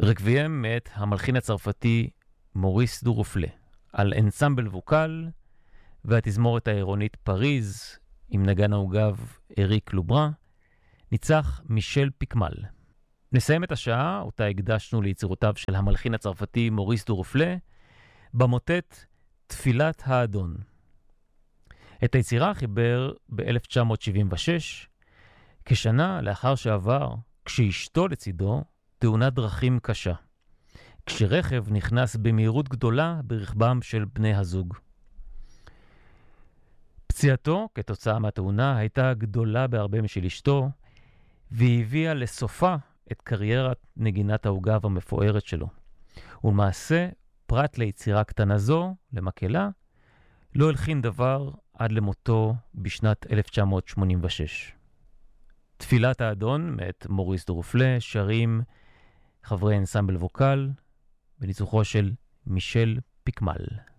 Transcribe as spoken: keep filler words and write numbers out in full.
רקוויאם מאת המלחין הצרפתי מוריס דורופלה, על אנסמבל ווקל והתזמורת העירונית פריז עם נגן העוגב אריק לוברה, ניצח מישל פיקמל. נסיים את השעה, אותה הקדשנו ליצירותיו של המלחין הצרפתי מוריס דורופלה, במוטט תפילת האדון. את היצירה חיבר ב-אלף תשע מאות שבעים ושש, כשנה לאחר שעבר, כשאשתו לצידו, תאונת דרכים קשה, כשרכב נכנס במהירות גדולה ברכבם של בני הזוג. פציעתו כתוצאה מהתאונה הייתה גדולה בהרבה משל אשתו, והיא הביאה לסופה את קריירת נגינת העוגב המפוארת שלו. ולמעשה, פרט ליצירה קטנה זו, למקהלה, לא הלחין דבר עד למותו בשנת אלף תשע מאות שמונים ושש. תפילת האדון מאת מוריס דורופלה, שרים חברי אנסמבל ווקל בניצוחו של מישל פיקמל.